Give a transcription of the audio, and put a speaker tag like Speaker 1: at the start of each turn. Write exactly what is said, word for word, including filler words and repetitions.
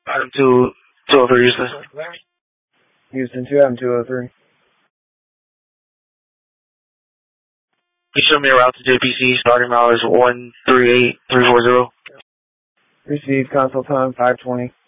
Speaker 1: Item two, two oh three, Houston.
Speaker 2: Houston two, item two oh three.
Speaker 1: You show me a route to J P C, starting mileage one three eight three four zero.
Speaker 2: Received, console time five twenty.